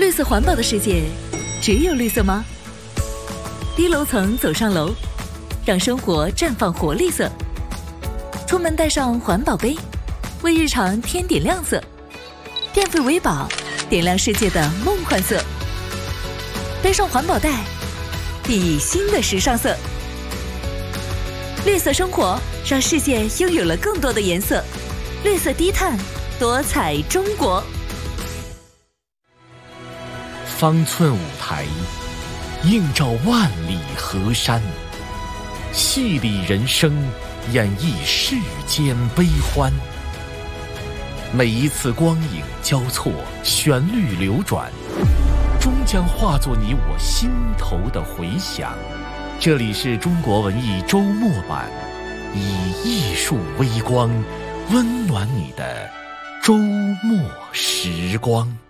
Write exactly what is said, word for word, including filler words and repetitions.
绿色环保的世界，只有绿色吗？低楼层走上楼，让生活绽放活力色。出门带上环保杯，为日常添点亮色。电费为宝，点亮世界的梦幻色。背上环保袋，熠熠新的时尚色。绿色生活，让世界拥有了更多的颜色。绿色低碳，多彩中国。 方寸舞台，映照万里河山，戏里人生，演绎世间悲欢。每一次光影交错，旋律流转，终将化作你我心头的回响。这里是中国文艺周末版，以艺术微光温暖你的周末时光。